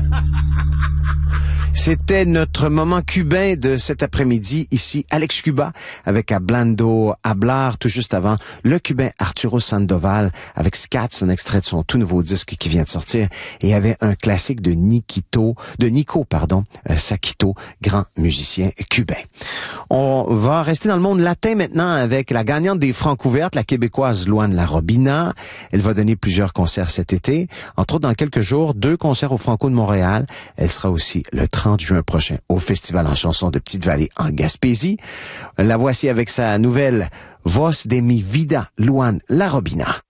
C'était notre moment cubain de cet après-midi, ici, Alex Cuba, avec Hablando Hablar, tout juste avant, le cubain Arturo Sandoval, avec Scats, un extrait de son tout nouveau disque qui vient de sortir, et il y avait un classique de Nico, Saquito, grand musicien cubain. On va rester dans le monde latin maintenant avec la gagnante des Francouvertes, la québécoise Louane Larobina. Elle va donner plusieurs concerts cet été, entre autres dans quelques jours, 2 concerts au Franco de Montréal. Elle sera aussi le 30 juin prochain au Festival en chansons de Petite-Vallée en Gaspésie. La voici avec sa nouvelle Voz de mi vida, Louane Larobina.